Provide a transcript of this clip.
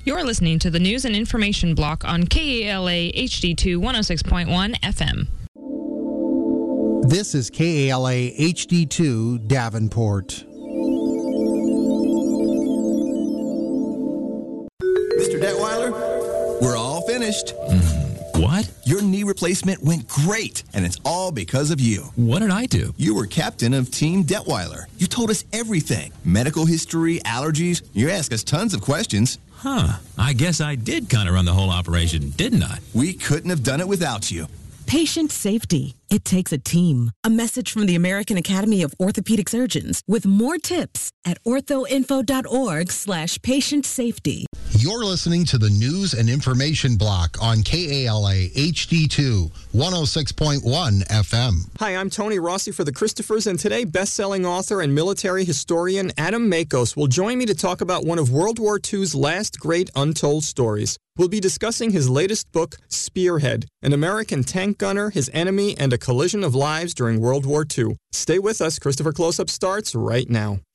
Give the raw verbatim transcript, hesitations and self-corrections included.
You're listening to the News and Information Block on K A L A H D two one oh six point one F M. This is K A L A H D two Davenport. Mister Detweiler, we're all finished. Mm, what? Your knee replacement went great, and it's all because of you. What did I do? You were captain of Team Detweiler. You told us everything. Medical history, allergies. You asked us tons of questions. Huh. I guess I did kind of run the whole operation, didn't I? We couldn't have done it without you. Patient safety. It takes a team. A message from the American Academy of Orthopedic Surgeons with more tips at orthoinfo.org slash patient safety. You're listening to the News and Information Block on K A L A H D two one oh six point one F M. Hi, I'm Tony Rossi for the Christophers, and today best-selling author and military historian Adam Makos will join me to talk about one of World War Two's last great untold stories. We'll be discussing his latest book, Spearhead, an American tank gunner, his enemy, and a collision of lives during World War Two. Stay with us. Christopher Close-Up starts right now.